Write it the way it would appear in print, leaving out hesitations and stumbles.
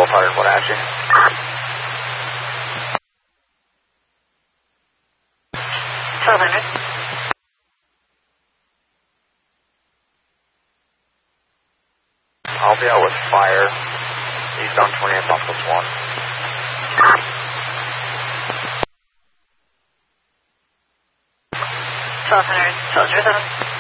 1200, what actually? 1200. I'll be out with fire. Eastbound 20th off plus 1. 1200, 1207.